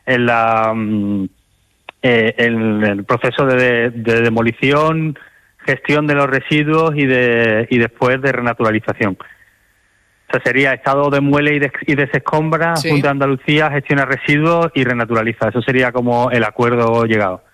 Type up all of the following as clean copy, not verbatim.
en el proceso de demolición, gestión de los residuos y después de renaturalización. O sea, sería Estado demuele y desescombra, Sí. Junta de Andalucía gestiona residuos y renaturaliza. Eso sería como el acuerdo llegado.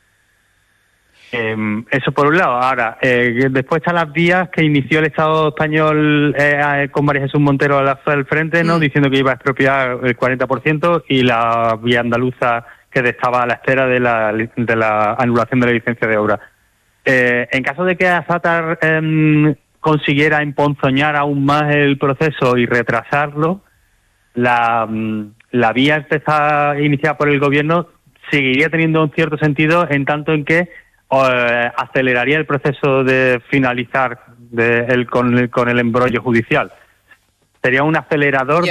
Eso por un lado. Ahora, después están las vías que inició el Estado español con María Jesús Montero al frente, ¿no? Diciendo que iba a expropiar el 40%, y la vía andaluza que estaba a la espera de la anulación de la licencia de obra. En caso de que Azátar consiguiera emponzoñar aún más el proceso y retrasarlo, la vía iniciada por el gobierno seguiría teniendo un cierto sentido, en tanto en que aceleraría el proceso de finalizar con el embrollo judicial. Sería un acelerador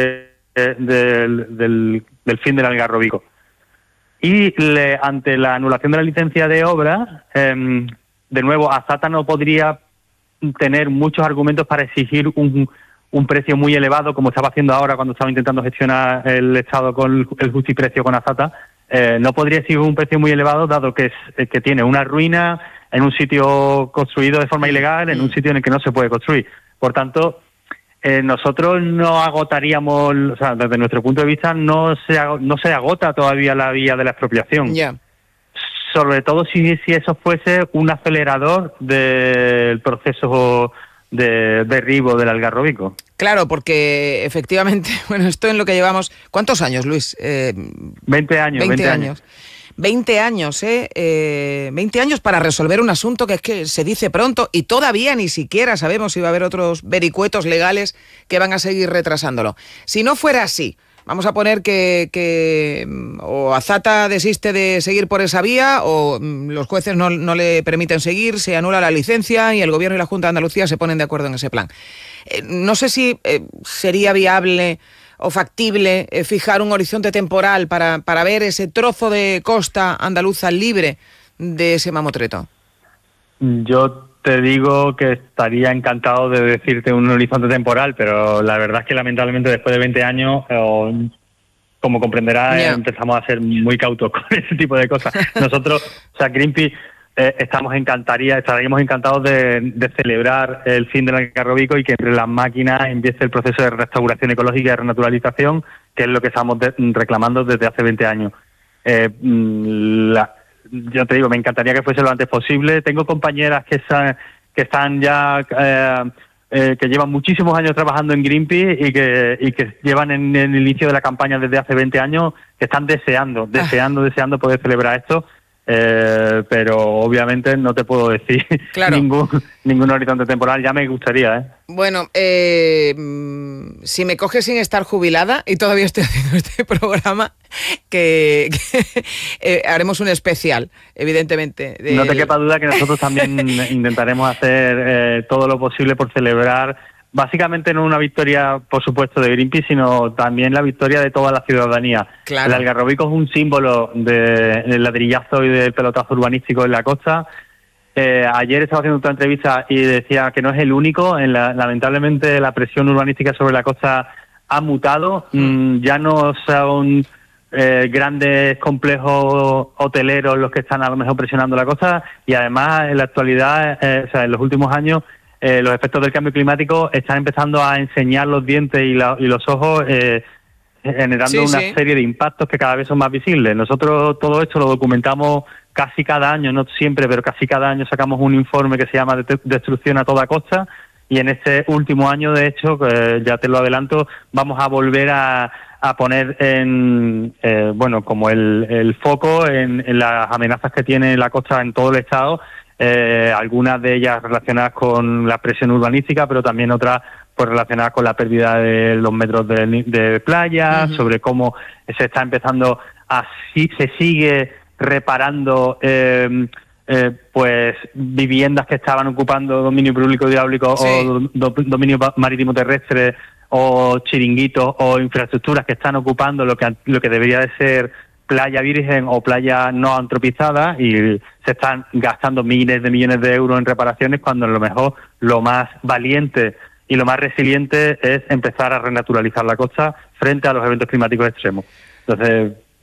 del fin del Algarrobico. Y ante la anulación de la licencia de obra, de nuevo, Azata no podría tener muchos argumentos para exigir un precio muy elevado, como estaba haciendo ahora cuando estaba intentando gestionar el Estado con el justiprecio con Azata. No podría exigir un precio muy elevado, dado que tiene una ruina en un sitio construido de forma ilegal, en un sitio en el que no se puede construir. Por tanto, nosotros no agotaríamos, o sea, desde nuestro punto de vista, no se agota todavía la vía de la expropiación. Ya. Sobre todo si eso fuese un acelerador del proceso de derribo del Algarrobico. Claro, porque efectivamente, bueno, esto en lo que llevamos... ¿Cuántos años, Luis? 20 años. 20 años. 20 años, 20 años para resolver un asunto que es que se dice pronto y todavía ni siquiera sabemos si va a haber otros vericuetos legales que van a seguir retrasándolo. Si no fuera así, vamos a poner que o Azata desiste de seguir por esa vía, o los jueces no le permiten seguir, se anula la licencia y el Gobierno y la Junta de Andalucía se ponen de acuerdo en ese plan. No sé si sería viable o factible fijar un horizonte temporal para ver ese trozo de costa andaluza libre de ese mamotreto. Yo te digo que estaría encantado de decirte un horizonte temporal, pero la verdad es que lamentablemente después de 20 años, como comprenderás, empezamos a ser muy cautos con ese tipo de cosas. Nosotros, o sea, Greenpeace, estaríamos encantados de celebrar el fin del Algarrobico y que entre las máquinas empiece el proceso de restauración ecológica y de renaturalización, que es lo que estamos reclamando desde hace 20 años. Yo te digo, me encantaría que fuese lo antes posible. Tengo compañeras que están ya que llevan muchísimos años trabajando en Greenpeace y que llevan en el inicio de la campaña desde hace 20 años, que están deseando poder celebrar esto. Pero obviamente no te puedo decir claro. ningún horizonte temporal. Ya me gustaría, Bueno, si me coges sin estar jubilada y todavía estoy haciendo este programa, que haremos un especial, evidentemente. No te quepa duda que nosotros también intentaremos hacer todo lo posible por celebrar, básicamente no una victoria, por supuesto, de Greenpeace, sino también la victoria de toda la ciudadanía. Claro. El Algarrobico es un símbolo del ladrillazo y del pelotazo urbanístico en la costa. Ayer estaba haciendo otra entrevista y decía que no es el único. Lamentablemente la presión urbanística sobre la costa ha mutado. Ya no son grandes complejos hoteleros los que están a lo mejor presionando la costa, y además en la actualidad, en los últimos años, los efectos del cambio climático están empezando a enseñar los dientes y los ojos, generando una serie de impactos que cada vez son más visibles. Nosotros todo esto lo documentamos casi cada año, no siempre, pero casi cada año sacamos un informe que se llama Destrucción a toda costa, y en este último año, de hecho, ya te lo adelanto, vamos a volver a poner como el foco en las amenazas que tiene la costa en todo el estado, algunas de ellas relacionadas con la presión urbanística, pero también otras pues relacionadas con la pérdida de los metros de playa, sobre cómo se está empezando se sigue reparando pues viviendas que estaban ocupando dominio público hidráulico o dominio marítimo terrestre, o chiringuitos o infraestructuras que están ocupando lo que debería de ser playa virgen o playa no antropizada, y se están gastando miles de millones de euros en reparaciones, cuando a lo mejor lo más valiente y lo más resiliente es empezar a renaturalizar la costa frente a los eventos climáticos extremos. Entonces,